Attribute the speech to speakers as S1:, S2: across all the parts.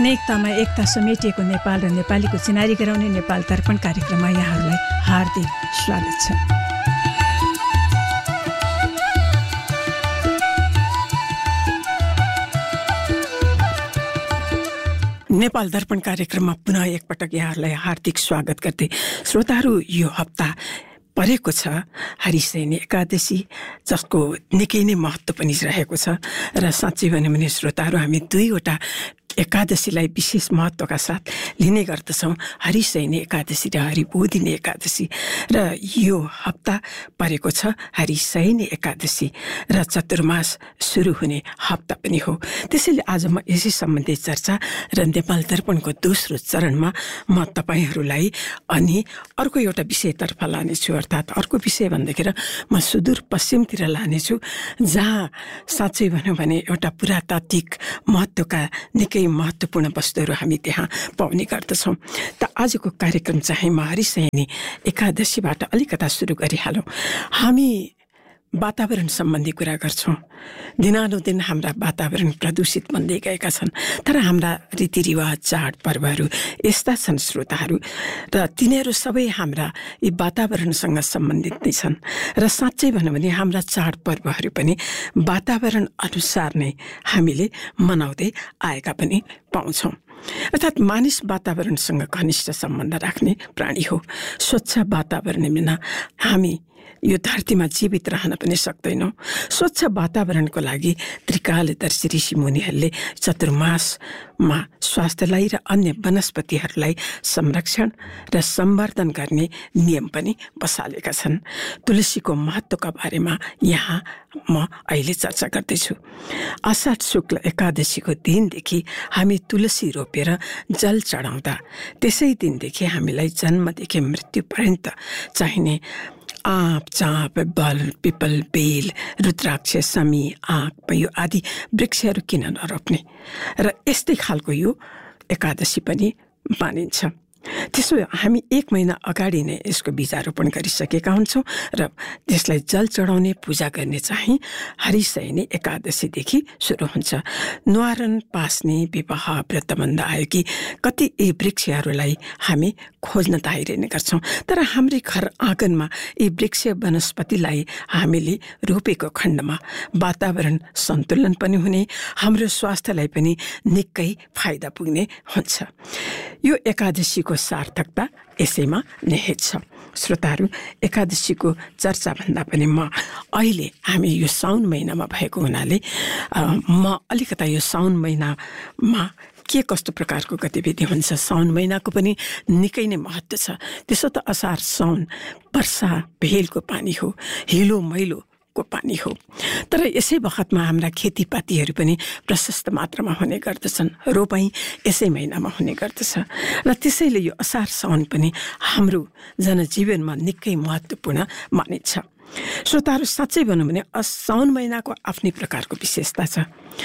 S1: अनेकतामा एकता समेटिएको नेपाल र नेपालीको चिनारी गराउने नेपाल दर्पण कार्यक्रममा यहाँहरूलाई हार्दिक स्वागत छ। नेपाल दर्पण कार्यक्रममा पुनः एकपटक यहाँहरूलाई हार्दिक स्वागत गर्दै श्रोताहरू, यो हप्ता परेको छ हरिशयनी एकादशी, जसको निकै नै महत्त्व पनि रहेको छ। र साँच्चै भन्यो भने श्रोताहरू, हामी दुईवटा एकादशीलाई विशेष महत्त्वका साथ लिने गर्दछौँ, हरिशयनी एकादशी र हरिबोधिनी एकादशी। र यो हप्ता परेको छ हरिशयनी एकादशी र चतुर्मास सुरु हुने हप्ता पनि हो। त्यसैले आज म यसै सम्बन्धी चर्चा र नेपाल दर्पणको दोस्रो चरणमा म तपाईहरूलाई अनि अर्को एउटा विषयतर्फ लानेछु, अर्थात् अर्को विषय भन्दाखेरि म सुदूर पश्चिमतिर लानेछु, जहाँ साँच्चै भनौँ भने एउटा पुरातात्विक महत्त्वका निकै महत्त्वपूर्ण वस्तुहरू हामी त्यहाँ पाउने गर्दछौँ। त आजको कार्यक्रम चाहिँ म हरिशयनी एकादशीबाट अलिकता सुरु गरिहालौँ। हामी वातावरण सम्बन्धी कुरा गर्छौँ। दिनानुदिन हाम्रा वातावरण प्रदूषित बन्दै गएका छन्, तर हाम्रा रीतिरिवाज, चाडपर्वहरू यस्ता छन् श्रोताहरू, र तिनीहरू सबै हाम्रा यी वातावरणसँग सम्बन्धित नै छन्। र साँच्चै भनौँ भने हाम्रा चाडपर्वहरू पनि वातावरण अनुसार नै हामीले मनाउँदै आएका पनि पाउँछौँ। अर्थात् मानिस वातावरणसँग घनिष्ठ सम्बन्ध राख्ने प्राणी हो। स्वच्छ वातावरण बिना हामी यो धरतीमा जीवित रहन पनि सक्दैनौँ। स्वच्छ वातावरणको लागि त्रिकालदर्शी ऋषिमुनिहरूले चतुर्मासमा स्वास्थ्यलाई र अन्य वनस्पतिहरूलाई संरक्षण र सम्वर्धन गर्ने नियम पनि बसालेका छन्। तुलसीको महत्त्वका बारेमा यहाँ म अहिले चर्चा गर्दैछु। आषाढ शुक्ल एकादशीको दिनदेखि हामी तुलसी रोपेर जल चढाउँदा त्यसै दिनदेखि हामीलाई जन्मदेखि मृत्यु पर्यन्त चाहिने आँप, चाँप, बल, पिपल, बेल, रुद्राक्ष, समी, आँक, पयो आदि वृक्षहरू किन नरोप्ने? र यस्तै खालको यो एकादशी पनि मानिन्छ। त्यसो हामी 1 महिना अगाडि नै यसको बीजारोपण गरिसकेका हुन्छौँ र त्यसलाई जल चढाउने, पूजा गर्ने चाहिँ हरिशयनी एकादशीदेखि सुरु हुन्छ। न्वारन, पास्ने, विवाह, व्रतबन्ध आयो कि कति यी वृक्षहरूलाई हामी खोज्न ताहिरहने गर्छौँ, तर हाम्रै घर आँगनमा यी वृक्ष वनस्पतिलाई हामीले रोपेको खण्डमा वातावरण सन्तुलन पनि हुने, हाम्रो स्वास्थ्यलाई पनि निकै फाइदा पुग्ने हुन्छ। यो एकादशीको सार्थकता यसैमा निहित छ। श्रोताहरू, एकादशीको चर्चा भन्दा पनि म अहिले हामी यो साउन महिनामा भएको हुनाले म अलिकता यो साउन महिनामा के कस्तो प्रकारको गतिविधि हुन्छ, साउन महिनाको पनि निकै नै महत्त्व छ। त्यसो त असार साउन वर्षा भेलको पानी हो, हिलो मैलो को पानी हो, तर यसै बखतमा हाम्रा खेतीपातीहरू पनि प्रशस्त मात्रामा हुने गर्दछन्। रोपाई यसै महिनामा हुने गर्दछ र त्यसैले यो असार साउन पनि हाम्रो जनजीवनमा निकै महत्त्वपूर्ण मानिन्छ। श्रोताहरू, साँच्चै भनौँ भने साउन महिनाको आफ्नै प्रकारको विशेषता छ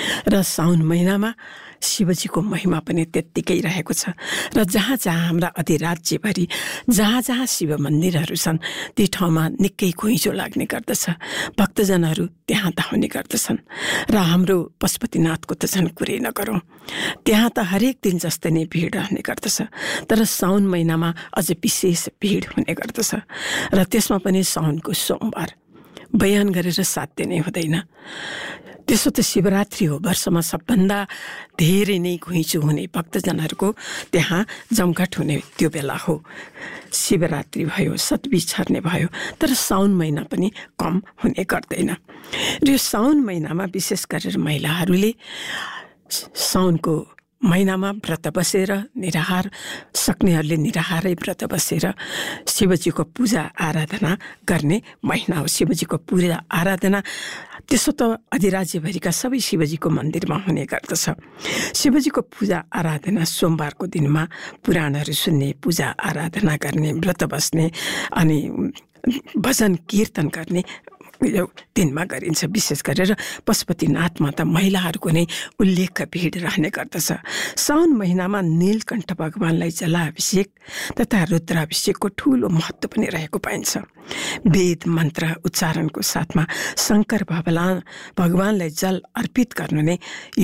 S1: र साउन महिनामा शिवजीको महिमा पनि त्यत्तिकै रहेको छ। र जहाँ जहाँ हाम्रा अधिराज्यभरि जहाँ जहाँ शिव मन्दिरहरू छन्, ती ठाउँमा निकै घुइँचो लाग्ने गर्दछ। भक्तजनहरू त्यहाँ धाउने गर्दछन् र हाम्रो पशुपतिनाथको त झन् कुरै नगरौँ, त्यहाँ त हरेक दिन जस्तै नै भिड रहने गर्दछ, तर साउन महिनामा अझ विशेष भिड हुने गर्दछ। र त्यसमा पनि साउनको सोमबार बयान गरेर साध्य नै हुँदैन। त्यसो त शिवरात्रि हो, वर्षमा सबभन्दा धेरै नै घुइँचो हुने, भक्तजनहरूको त्यहाँ जमघट हुने त्यो बेला हो। शिवरात्रि भयो, सतबी छर्ने भयो, तर साउन महिना पनि कम हुने गर्दैन। र यो साउन महिनामा विशेष गरेर महिलाहरूले साउनको महिनामा व्रत बसेर निराहार, सक्नेहरूले निराहारै व्रत बसेर शिवजीको पूजा आराधना गर्ने महिना हो। शिवजीको पूजा आराधना त्यसो त अधिराज्यभरिका सबै शिवजीको मन्दिरमा हुने गर्दछ। शिवजीको पूजा आराधना सोमबारको दिनमा पुराणहरू सुन्ने, पूजा आराधना गर्ने, व्रत बस्ने अनि भजन कीर्तन गर्ने यो दिनमा गरिन्छ। विशेष गरेर पशुपतिनाथमा त महिलाहरूको नै उल्लेख भिड रहने गर्दछ। साउन महिनामा नीलकण्ठ भगवानलाई जलाभिषेक तथा रुद्राभिषेकको ठूलो महत्त्व पनि रहेको पाइन्छ। वेद मन्त्र उच्चारणको साथमा शङ्कर भगवानलाई जल अर्पित गर्नु नै यो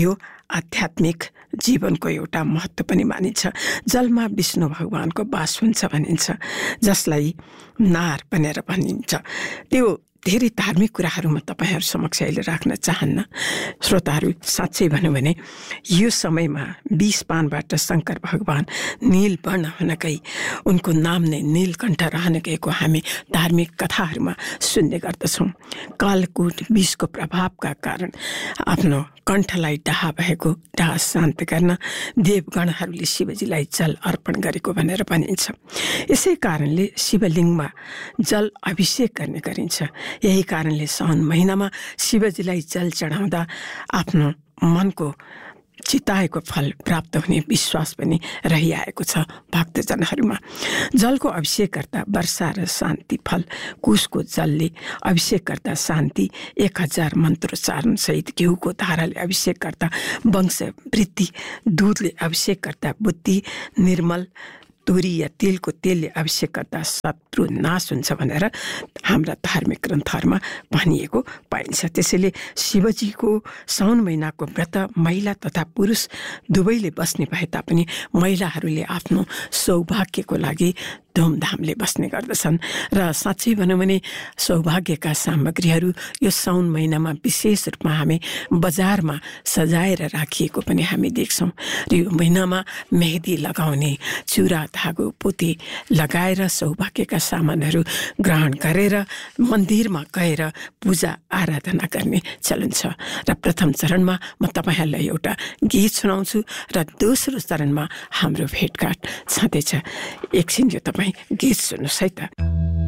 S1: आध्यात्मिक जीवनको एउटा महत्त्व पनि मानिन्छ। जलमा विष्णु भगवानको वास हुन्छ भनिन्छ, जसलाई नार भनेर भनिन्छ। त्यो धेरै धार्मिक कुराहरू म तपाईँहरू समक्ष अहिले राख्न चाहन्न। श्रोताहरू, साँच्चै भनौँ भने यो समयमा 20 पानबाट शङ्कर भगवान नीलवर्ण हुन गई उनको नाम नै नीलकण्ठ रहन गएको हामी धार्मिक कथाहरूमा सुन्ने गर्दछौँ। कालकूट विषको प्रभावका कारण आफ्नो कण्ठलाई डाहा भएको डाहा शान्त गर्न देवगणहरूले शिवजीलाई जल अर्पण गरेको भनेर भनिन्छ। यसै कारणले शिवलिङ्गमा जल अभिषेक गर्ने गरिन्छ। यही कारणले साउन महिनामा शिवजीलाई जल चढाउँदा आफ्नो मनको चिताएको फल प्राप्त हुने विश्वास पनि रहिआएको छ भक्तजनहरूमा। जलको अभिषेक गर्दा वर्षा र शान्ति फल, कुशको जलले अभिषेक गर्दा शान्ति, 1000 मन्त्रोच्चारण सहित घिउको धाराले अभिषेक गर्दा वंश वृद्धि, दूधले अभिषेक गर्दा बुद्धि निर्मल, तुरी या तिलको तेलले अभिषेक गर्दा शत्रु नाश हुन्छ भनेर हाम्रा धार्मिक ग्रन्थहरूमा भनिएको पाइन्छ। त्यसैले शिवजीको साउन महिनाको व्रत महिला तथा पुरुष दुवैले बस्ने भए तापनि महिलाहरूले आफ्नो सौभाग्यको लागि धुमधामले बस्ने गर्दछन्। र साँच्चै भनौँ भने सौभाग्यका सामग्रीहरू यो साउन महिनामा विशेष रूपमा हामी बजारमा सजाएर राखिएको पनि हामी देख्छौँ। र यो महिनामा मेहदी लगाउने, चुरा धागो पोते लगाएर सौभाग्यका सामानहरू ग्रहण गरेर मन्दिरमा गएर पूजा आराधना गर्ने चलन छ। र प्रथम चरणमा म तपाईँहरूलाई एउटा गीत सुनाउँछु र दोस्रो चरणमा हाम्रो भेटघाट छँदैछ। एकछिन यो तपाईँ गीत सुन्नुहोस् है त।